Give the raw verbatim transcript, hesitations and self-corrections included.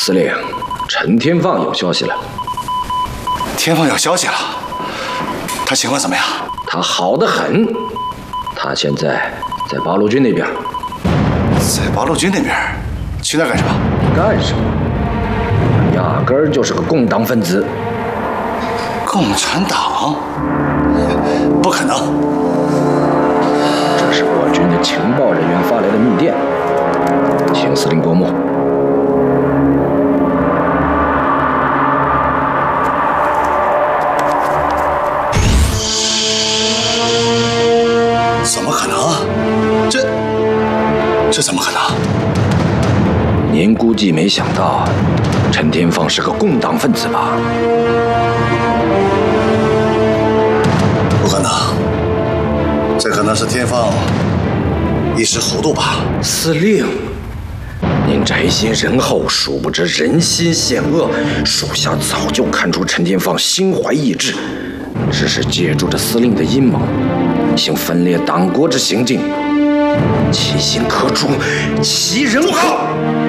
司令，陈天放有消息了。 天放有消息了？他情况怎么样？ 他好得很。他现在在八路军那边。 在八路军那边？去那儿干什么？ 干什么？压根儿就是个共党分子。 共产党？不可能！ 这是我军的情报人员发来的密电，请司令过目。 怎么可能？这这怎么可能？ 您估计没想到，陈天放是个共党分子吧？ 不可能，这可能是天放一时糊涂吧。 司令，您宅心仁厚，殊不知人心险恶。属下早就看出陈天放心怀异志，只是借助着司令的阴谋，行分裂党国之行径，其心可诛，其人好。